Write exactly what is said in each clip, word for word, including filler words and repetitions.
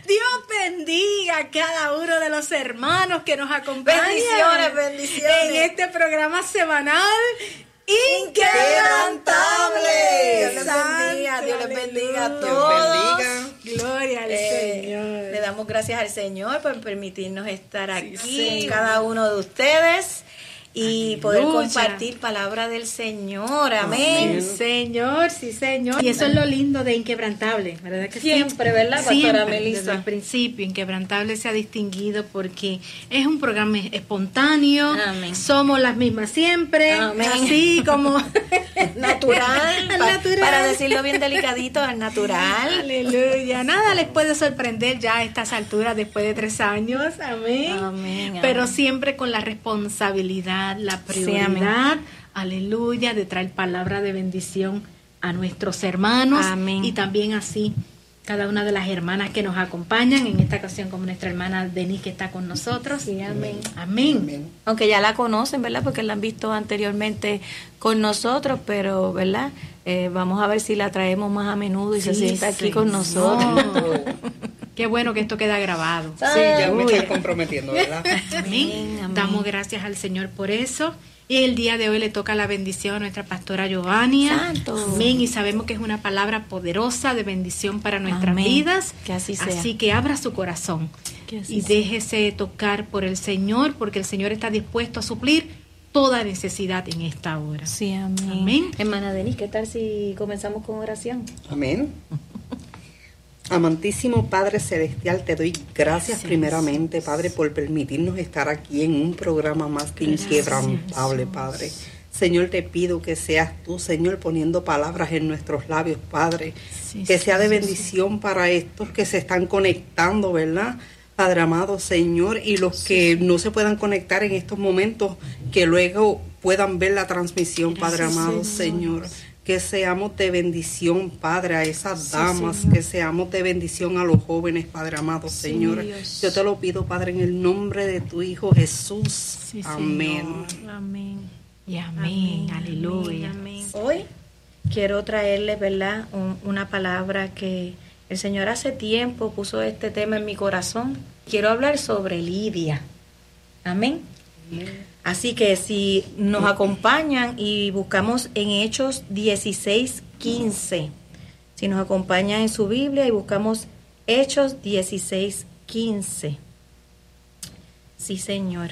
Dios bendiga a cada uno de los hermanos que nos acompañan. Bendiciones, bendiciones. En este programa semanal Inquebrantable. Inquebrantable. Dios les bendiga, Dios les bendiga a Aleluya. todos. Gloria al Eh, Señor. Le damos gracias al Señor por permitirnos estar aquí, sí. cada uno de ustedes, y Aleluya. poder compartir palabra del Señor. Amén. Sí, Señor, sí, Señor. Y eso es lo lindo de Inquebrantable, ¿verdad que Siempre, sí? ¿verdad, pastora Siempre, Melissa? desde el principio, Inquebrantable se ha distinguido porque es un programa espontáneo. Amén. Somos las mismas siempre. Amén. Así como... Natural, Al pa- natural. para decirlo bien delicadito, al natural. Aleluya. Nada les puede sorprender ya a estas alturas después de tres años. Amén. Amén, Pero amén. siempre con la responsabilidad, la Sí, prioridad, amén. aleluya, de traer palabra de bendición a nuestros hermanos. Amén. Y también así cada una de las hermanas que nos acompañan, en esta ocasión como nuestra hermana Denise que está con nosotros. Sí, amén. Amén. Amén. Aunque ya la conocen, ¿verdad? Porque la han visto anteriormente con nosotros, pero, ¿verdad? Eh, vamos a ver si la traemos más a menudo y se Sí, sienta aquí Señor. con nosotros. Qué bueno que esto queda grabado. Sí, ya me Aleluya. están comprometiendo, ¿verdad? Amén. Amén, amén. Damos gracias al Señor por eso. Y el día de hoy le toca la bendición a nuestra pastora Giovania. Santo. Amén. Y sabemos que es una palabra poderosa de bendición para nuestras Amén. vidas. Que así sea. Así que abra su corazón Que así y sea. déjese tocar por el Señor, porque el Señor está dispuesto a suplir toda necesidad en esta hora. Sí, amén. Amén. Hermana Denise, ¿qué tal si comenzamos con oración? Amén. Amantísimo Padre Celestial, te doy gracias, Gracias. primeramente, Padre, por permitirnos estar aquí en un programa más que Gracias, inquebrantable, Padre. Señor, te pido que seas tú, Señor, poniendo palabras en nuestros labios, Padre. Sí, que sí, sea de sí, bendición para estos que se están conectando, ¿verdad? Padre amado, Señor, y los que no se puedan conectar en estos momentos, que luego puedan ver la transmisión, Padre Gracias, amado, Señor. Señor. Que seamos de bendición, Padre, a esas Sí, damas, Señor. que seamos de bendición a los jóvenes, Padre amado, Sí, Señor. Dios. Yo te lo pido, Padre, en el nombre de tu Hijo Jesús. Sí, Amén. Señor. Amén. Y amén. Aleluya. Amén, amén. Hoy quiero traerles, ¿verdad?, Un- una palabra que el Señor hace tiempo puso este tema en mi corazón. Quiero hablar sobre Lidia. Amén. Así que si nos acompañan y buscamos en Hechos dieciséis quince, si nos acompañan en su Biblia y buscamos Hechos dieciséis quince. Sí, Señor.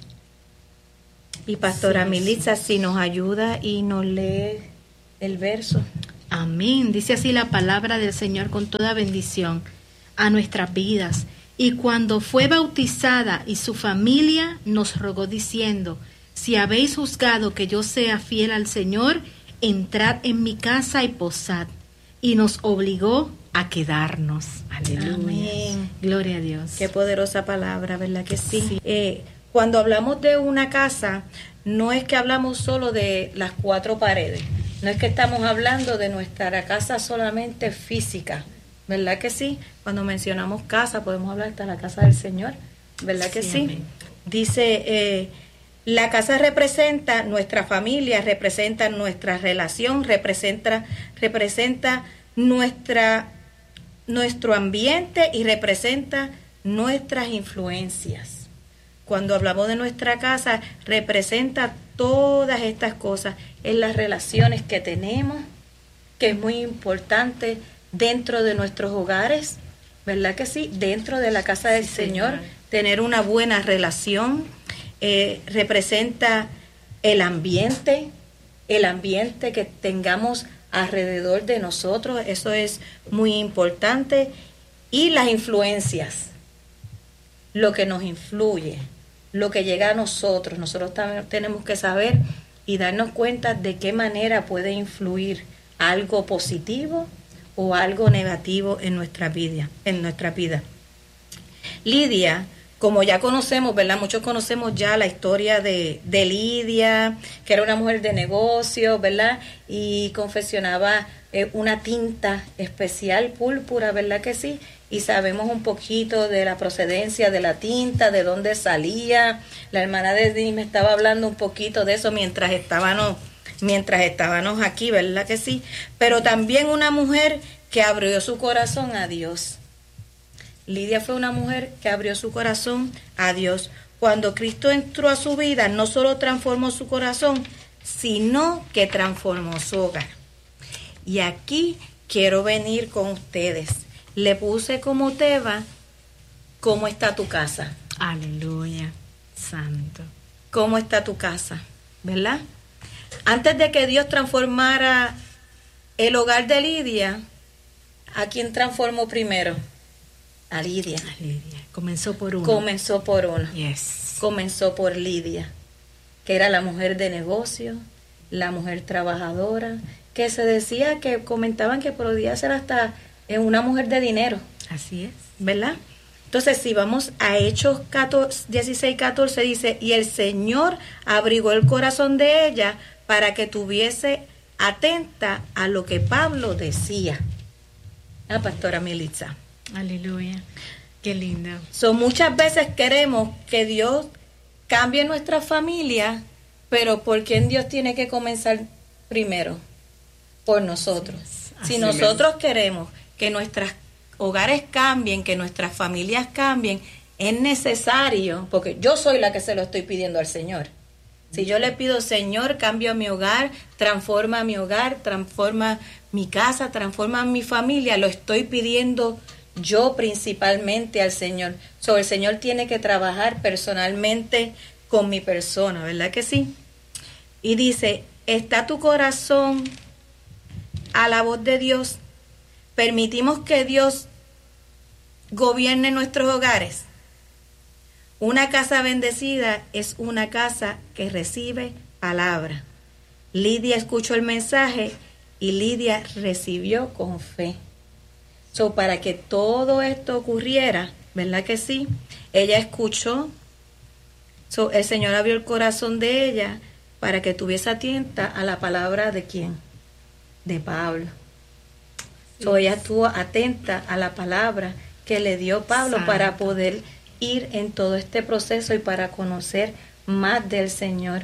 Y Pastora Sí, Militza, si nos ayuda y nos lee el verso. Amén. Dice así la palabra del Señor con toda bendición a nuestras vidas. Y cuando fue bautizada y su familia nos rogó diciendo, si habéis juzgado que yo sea fiel al Señor, entrad en mi casa y posad. Y nos obligó a quedarnos. Aleluya. Amén. Gloria a Dios. Qué poderosa palabra, ¿verdad que sí? Sí. Eh, cuando hablamos de una casa, no es que hablamos solo de las cuatro paredes, no es que estamos hablando de nuestra casa solamente física, ¿verdad que sí? Cuando mencionamos casa, podemos hablar hasta la casa del Señor, ¿verdad que Sí, sí? amén. Dice, eh, la casa representa nuestra familia, representa nuestra relación, representa, representa nuestra, nuestro ambiente y representa nuestras influencias. Cuando hablamos de nuestra casa, representa todas estas cosas en las relaciones que tenemos, que es muy importante dentro de nuestros hogares, ¿verdad que sí? Dentro de la casa del Sí, Señor, Señor. tener una buena relación, eh, representa el ambiente, el ambiente que tengamos alrededor de nosotros, eso es muy importante, y las influencias, lo que nos influye, lo que llega a nosotros. Nosotros también tenemos que saber y darnos cuenta de qué manera puede influir algo positivo o algo negativo en nuestra vida, en nuestra vida. Lidia, como ya conocemos, ¿verdad? Muchos conocemos ya la historia de, de Lidia, que era una mujer de negocios, ¿verdad? Y confeccionaba eh, una tinta especial, púrpura, ¿verdad que sí? Y sabemos un poquito de la procedencia de la tinta, de dónde salía. La hermana de Denise me estaba hablando un poquito de eso mientras estábamos, mientras estábamos aquí, ¿verdad que sí? Pero también una mujer que abrió su corazón a Dios. Lidia fue una mujer que abrió su corazón a Dios. Cuando Cristo entró a su vida, no solo transformó su corazón, sino que transformó su hogar. Y aquí quiero venir con ustedes. Le puse como tema, ¿cómo está tu casa? Aleluya, santo. ¿Cómo está tu casa? ¿Verdad? Antes de que Dios transformara el hogar de Lidia, ¿a quién transformó primero? A Lidia. A Lidia. Comenzó por uno. Comenzó por uno. Yes. Comenzó por Lidia, que era la mujer de negocio, la mujer trabajadora, que se decía, que comentaban que podía ser hasta una mujer de dinero. Así es. ¿Verdad? Entonces, si vamos a Hechos dieciséis catorce, dice, y el Señor abrigó el corazón de ella para que tuviese atenta a lo que Pablo decía. La pastora Militza. Aleluya. Qué lindo. So, muchas veces queremos que Dios cambie nuestra familia, pero ¿por quién Dios tiene que comenzar primero? Por nosotros. Así si es. nosotros queremos que nuestros hogares cambien, que nuestras familias cambien, es necesario, porque yo soy la que se lo estoy pidiendo al Señor. Si yo le pido, Señor, cambia mi hogar, transforma mi hogar, transforma mi casa, transforma mi familia, lo estoy pidiendo yo principalmente al Señor. So, el Señor tiene que trabajar personalmente con mi persona, ¿verdad que sí? Y dice, ¿está tu corazón a la voz de Dios? ¿Permitimos que Dios gobierne nuestros hogares? Una casa bendecida es una casa que recibe palabra. Lidia escuchó el mensaje y Lidia recibió con fe. So, para que todo esto ocurriera, ¿verdad que sí? Ella escuchó, so, el Señor abrió el corazón de ella para que estuviese atenta a la palabra de ¿quién? De Pablo. So, ella estuvo atenta a la palabra que le dio Pablo Santo. Para poder ir en todo este proceso y para conocer más del Señor.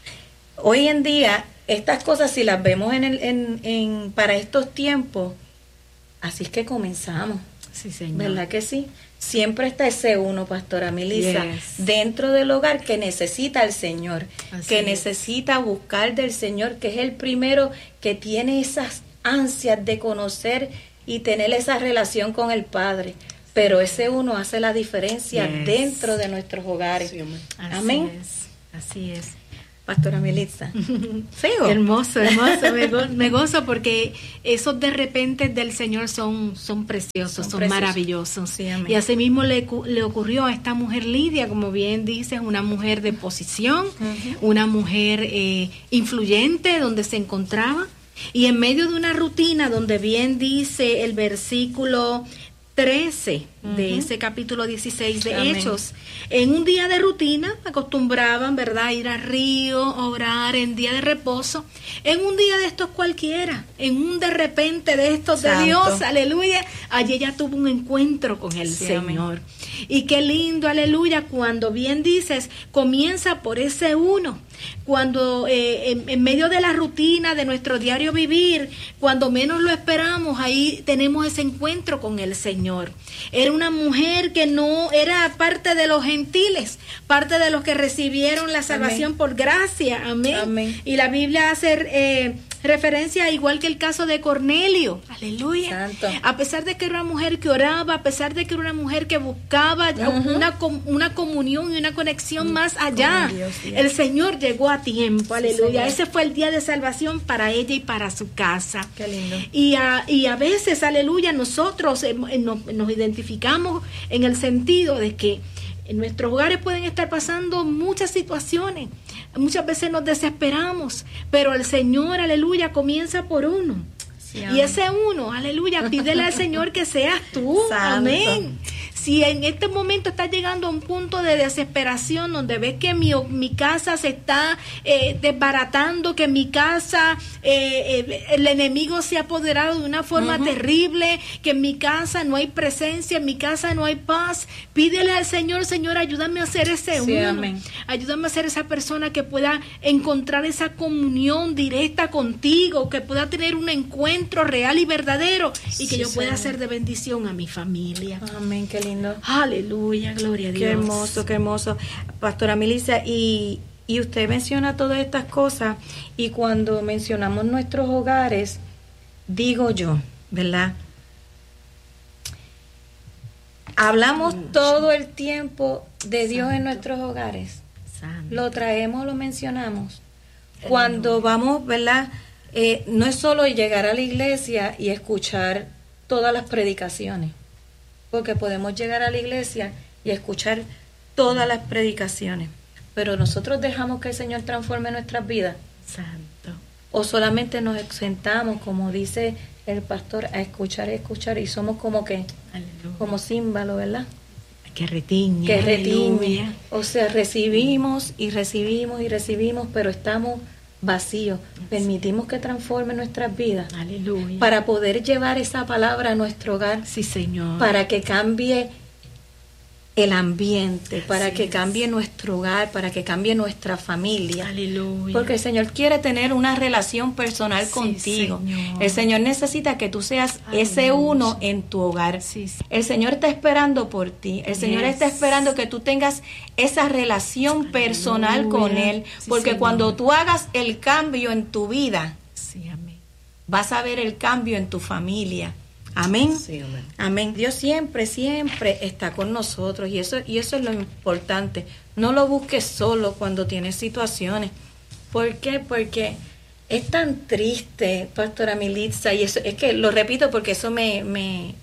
Hoy en día, estas cosas, si las vemos en el, en, en, para estos tiempos, así es que comenzamos. Sí, Señor. ¿Verdad que sí? Siempre está ese uno, pastora Melissa, Yes. dentro del hogar que necesita al Señor, Así que es. necesita buscar del Señor, que es el primero que tiene esas ansias de conocer y tener esa relación con el Padre. Pero ese uno hace la diferencia Yes. dentro de nuestros hogares. Sí, amén. Así Amén. es. Así es. Pastora Melissa. Feo. Hermoso, hermoso. Me, go- me gozo porque esos de repente del Señor son, son preciosos, Son son, preciosos. maravillosos. Sí, amén. Y así mismo le, cu- le ocurrió a esta mujer Lidia, como bien dices, una mujer de posición, Ujú. una mujer eh, influyente donde se encontraba. Y en medio de una rutina donde bien dice el versículo trece de Ujú. ese capítulo dieciséis de Amén. Hechos, en un día de rutina acostumbraban, ¿verdad?, ir al río, orar en día de reposo, en un día de estos cualquiera, en un de repente de estos Santo. de Dios, aleluya, allí ella tuvo un encuentro con el Sí, Señor. Y qué lindo, aleluya, cuando bien dices, comienza por ese uno, cuando eh, en, en medio de la rutina de nuestro diario vivir, cuando menos lo esperamos, ahí tenemos ese encuentro con el Señor. Era una mujer que no era parte de los gentiles, parte de los que recibieron la salvación Amén. por gracia, amén. Amén. Y la Biblia hace eh, referencia, igual que el caso de Cornelio, aleluya. Santo. A pesar de que era una mujer que oraba, a pesar de que era una mujer que buscaba Ujú. una, com- una comunión y una conexión más allá, Con Dios, sí. el Señor llegó a tiempo, Sí, aleluya. Señor. Ese fue el día de salvación para ella y para su casa. Qué lindo. Y a, y a veces, aleluya, nosotros eh, eh, nos, nos identificamos en el sentido de que en nuestros hogares pueden estar pasando muchas situaciones. Muchas veces nos desesperamos, pero el Señor, aleluya, comienza por uno. Sí, Y amén. ese uno, aleluya, pídele al Señor que seas tú, Santo. amén. Si en este momento estás llegando a un punto de desesperación donde ves que mi, mi casa se está eh, desbaratando, que mi casa, eh, eh, el enemigo se ha apoderado de una forma Ujú. terrible, que en mi casa no hay presencia, en mi casa no hay paz, pídele al Señor, Señor, ayúdame a ser ese Sí, uno. amén. Ayúdame a ser esa persona que pueda encontrar esa comunión directa contigo, que pueda tener un encuentro real y verdadero y que Sí, yo pueda Señor. ser de bendición a mi familia. Amén, qué lindo. lindo. Aleluya, gloria a Dios. Qué hermoso, qué hermoso. Pastora Milicia, y, y usted menciona todas estas cosas, y cuando mencionamos nuestros hogares, digo yo, ¿verdad? Hablamos todo el tiempo de Dios Santo. en nuestros hogares. Santo. Lo traemos, lo mencionamos. Cuando vamos, ¿verdad? Eh, no es solo llegar a la iglesia y escuchar todas las predicaciones, porque podemos llegar a la iglesia y escuchar todas las predicaciones, pero nosotros dejamos que el Señor transforme nuestras vidas, Santo. o solamente nos sentamos, como dice el pastor, a escuchar y escuchar, y somos como que, Aleluya. como címbalo, ¿verdad? Que retiñe. Que retiñe. Aleluya. O sea, recibimos y recibimos y recibimos, pero estamos vacíos. Permitimos que transforme nuestras vidas Aleluya. para poder llevar esa palabra a nuestro hogar, Sí, Señor. para que cambie el ambiente, para Así que es. cambie nuestro hogar, para que cambie nuestra familia. Aleluya. Porque el Señor quiere tener una relación personal Sí, contigo. Señor. El Señor necesita que tú seas Aleluya. ese uno en tu hogar. Sí, sí. El Señor está esperando por ti. El Señor Yes. está esperando que tú tengas esa relación personal Aleluya. con Él. Sí, Porque Señor. cuando tú hagas el cambio en tu vida, Sí, amén. vas a ver el cambio en tu familia. Amén. Sí, amén. Amén. Dios siempre, siempre está con nosotros, y eso, y eso es lo importante. No lo busques solo cuando tienes situaciones. ¿Por qué? Porque es tan triste, Pastora Militza, y eso es que lo repito porque eso me, me,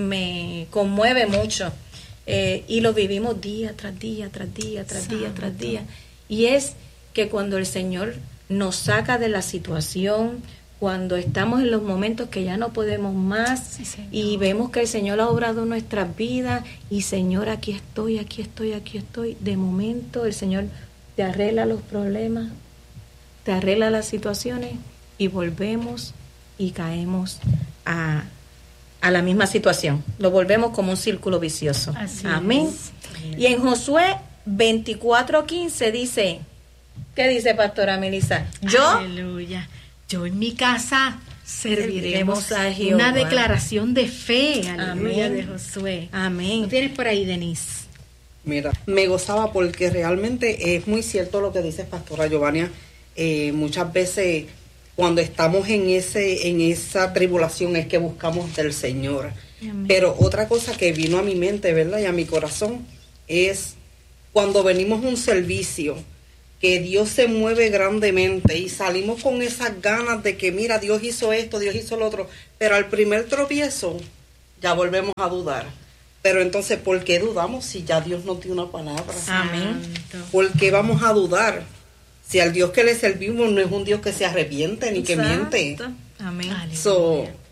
me conmueve mucho. Eh, y lo vivimos día tras día, tras día, tras día, tras Santo. día. Y es que cuando el Señor nos saca de la situación, cuando estamos en los momentos que ya no podemos más, Sí, Señor. y vemos que el Señor ha obrado en nuestras vidas, y Señor, aquí estoy, aquí estoy, aquí estoy, de momento el Señor te arregla los problemas, te arregla las situaciones, y volvemos y caemos a, a la misma situación. Lo volvemos como un círculo vicioso. Así Amén. es. Y en Josué veinticuatro quince dice, ¿qué dice Pastora Melissa? Yo Aleluya. Yo en mi casa serviremos Serviremos a Jehová. Una declaración de fe. Aleluya. Amén. De Josué. Amén. ¿Lo tienes por ahí, Denise? Mira, me gozaba porque realmente es muy cierto lo que dice Pastora Giovanna. Eh, muchas veces cuando estamos en ese en esa tribulación es que buscamos del Señor. Amén. Pero otra cosa que vino a mi mente, ¿verdad? Y a mi corazón es cuando venimos a un servicio, que Dios se mueve grandemente y salimos con esas ganas de que mira, Dios hizo esto, Dios hizo lo otro, pero al primer tropiezo ya volvemos a dudar. Pero entonces, ¿por qué dudamos si ya Dios nos dio una palabra? Amén. Santo. ¿Por qué vamos a dudar? Si al Dios que le servimos no es un Dios que se arrepiente ni que Exacto. miente. Amén. Aleluya. So,